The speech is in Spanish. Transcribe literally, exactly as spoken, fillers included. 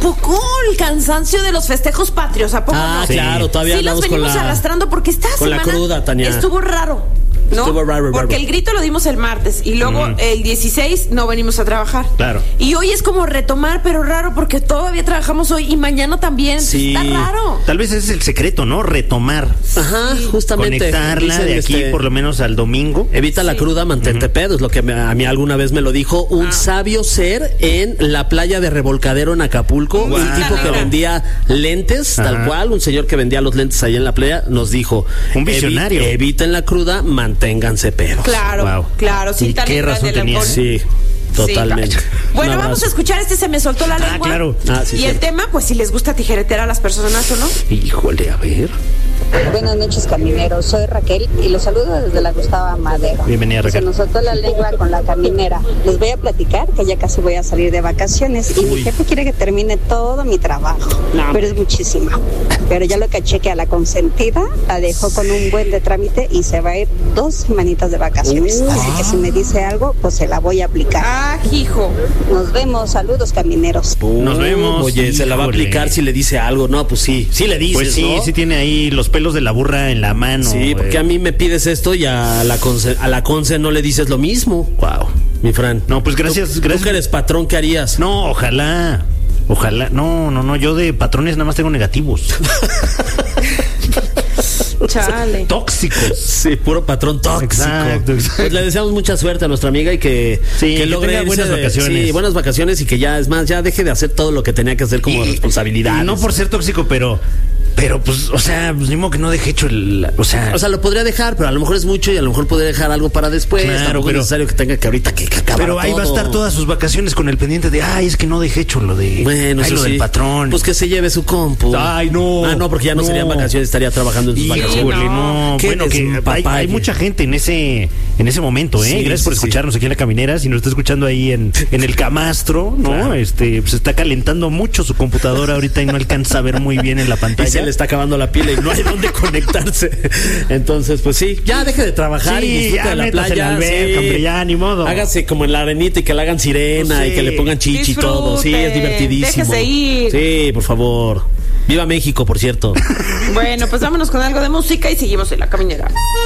poco el cansancio de los festejos patrios? ¿A poco Ah, no? sí. claro, todavía sí los andamos con venimos la, arrastrando porque esta con semana la cruda, Tania. estuvo raro. ¿No? Estuvo raro, raro. Porque el grito lo dimos el martes y luego mm. el dieciséis no venimos a trabajar. Claro. Y hoy es como retomar, pero raro porque todavía trabajamos hoy y mañana también. Sí. Está raro. Tal vez ese es el secreto, ¿no? Retomar. Ajá, justamente. Conectarla Dicen, de aquí este, por lo menos al domingo. Evita sí. la cruda, mantente uh-huh. pedo. Es lo que me, a mí alguna vez me lo dijo un ah. sabio ser en la playa de Revolcadero en Acapulco. Wow. Un tipo que vendía lentes, Ajá. tal cual. Un señor que vendía los lentes ahí en la playa nos dijo: un visionario. Evi- eviten la cruda, manténganse pedo. Claro, wow. claro, sí, qué razón tenía. Sí, totalmente. Sí. Bueno, vamos a escuchar este Se me soltó la lengua. Ah, claro. Ah, sí, y sí. el tema, pues si les gusta tijeretear a las personas o no. Híjole, a ver. Buenas noches, camineros. Soy Raquel y los saludo desde la Gustavo Madero. Bienvenida, Raquel. Se nos soltó la lengua con la caminera. Les voy a platicar que ya casi voy a salir de vacaciones y Uy. mi jefe quiere que termine todo mi trabajo, no. pero es muchísimo. Pero ya lo caché que a la consentida la dejó con un buen de trámite y se va a ir dos semanitas de vacaciones. Uh. Así que si me dice algo, pues se la voy a aplicar. Ah, hijo. Nos vemos. Saludos, camineros. Uh, Nos vemos. Oye, Híjole. se la va a aplicar si le dice algo. No, pues sí. Sí le dices, Pues sí, ¿no? sí tiene ahí los pelos de la burra en la mano. Sí, porque a mí me pides esto y a la Conce, a la Conce no le dices lo mismo. Wow, mi Fran. No, pues gracias, ¿Tú, gracias. ¿Tú que eres patrón, qué harías? No, ojalá. Ojalá. No, no, no, yo de patrones nada más tengo negativos. Chale. Tóxicos. Sí, puro patrón tóxico. Exacto, exacto. Pues le deseamos mucha suerte a nuestra amiga y que, sí, que, que logre tenga buenas de, vacaciones. Sí, buenas vacaciones y que ya, es más, ya deje de hacer todo lo que tenía que hacer como y, responsabilidad. No por ser tóxico, pero... Pero, pues, o sea, pues, ni modo que no deje hecho el... O sea... O sea, lo podría dejar, pero a lo mejor es mucho y a lo mejor podría dejar algo para después. Claro, pero... es necesario que tenga que ahorita que, que acabar Pero ahí todo. va a estar todas sus vacaciones con el pendiente de... Ay, es que no dejé hecho lo de... Bueno, ay, eso lo sí. del patrón. Pues que se lleve su compu. Ay, no. Ah, no, porque ya no, no. serían vacaciones, estaría trabajando en sus Híjole, vacaciones. no. Bueno, que hay, hay mucha gente en ese en ese momento, ¿eh? Sí, Gracias sí, por escucharnos sí. aquí en La Caminera. Si nos está escuchando ahí en, en el Camastro, ¿no? Claro. Este, pues está calentando mucho su computadora ahorita y no alcanza a ver muy bien en la pantalla. Y se le está acabando la pila y no hay dónde conectarse. Entonces, pues sí, ya deje de trabajar sí, y disfrute de la playa. Alberca, sí. hombre, ya, ni modo. Hágase como en la arenita y que le hagan sirena sí. y que le pongan chichi Disfrute. y todo. Sí, es divertidísimo. Déjese ir. Sí, por favor. Viva México, por cierto. Bueno, pues vámonos con algo de música y seguimos en La Caminera.